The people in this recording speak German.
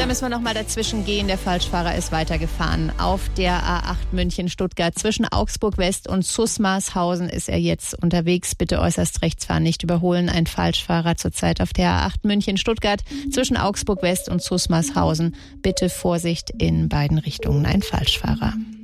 Da müssen wir noch mal dazwischen gehen. Der Falschfahrer ist weitergefahren. Auf der A8 München-Stuttgart zwischen Augsburg West und Susmarshausen ist er jetzt unterwegs. Bitte äußerst rechts fahren, nicht überholen. Ein Falschfahrer zurzeit auf der A8 München-Stuttgart zwischen Augsburg West und Susmarshausen. Bitte Vorsicht in beiden Richtungen. Ein Falschfahrer.